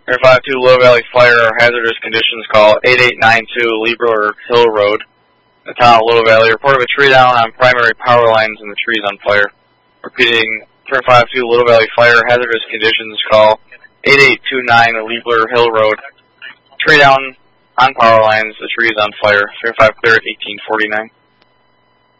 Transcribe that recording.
352 Little Valley Fire, hazardous conditions call 8892 Lieber Hill Road, the town of Little Valley. Report of a tree down on primary power lines and the trees on fire. Repeating, 352 Little Valley Fire, hazardous conditions call 8829 Lieber Hill Road. Tree down on power lines, the trees on fire. 353 1849.